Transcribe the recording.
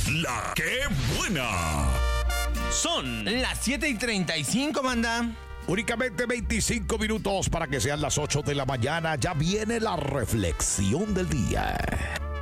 La que buena. Son las 7:35, manda. Únicamente 25 minutos para que sean las 8 de la mañana. Ya viene la reflexión del día.